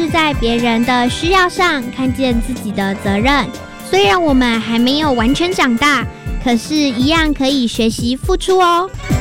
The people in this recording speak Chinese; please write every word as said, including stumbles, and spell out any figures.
在别人的需要上看见自己的责任。虽然我们还没有完全长大，可是一样可以学习付出哦。